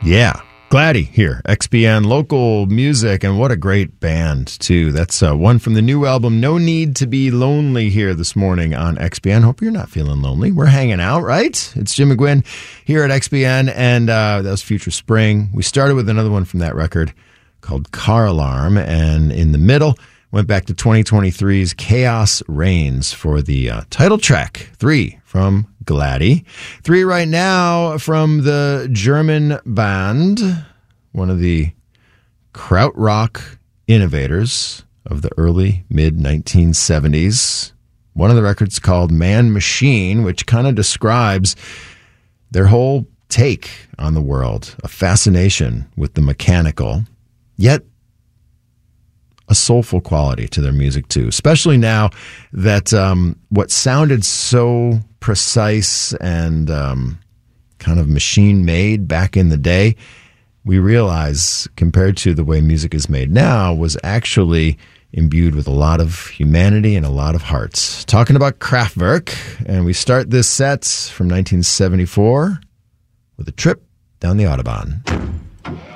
Yeah, Gladdy here, XBN Local Music, and what a great band, too. That's one from the new album, No Need to Be Lonely, here this morning on XBN. Hope you're not feeling lonely. We're hanging out, right? It's Jim McGuinn here at XBN, and that was Future Spring. We started with another one from that record called Car Alarm, and in the middle, went back to 2023's Chaos Reigns for the title track, 3 from Gladdy. 3 right now from the German band, one of the krautrock innovators of the early, mid-1970s. One of the records called Man Machine, which kind of describes their whole take on the world, a fascination with the mechanical, yet a soulful quality to their music too, especially now that what sounded so precise and kind of machine-made back in the day, we realize, compared to the way music is made now, was actually imbued with a lot of humanity and a lot of hearts. Talking about Kraftwerk, and we start this set from 1974 with a trip down the Autobahn.